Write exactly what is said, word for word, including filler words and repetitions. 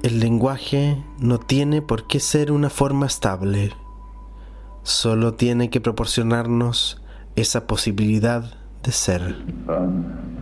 El lenguaje no tiene por qué ser una forma estable, solo tiene que proporcionarnos esa posibilidad de ser.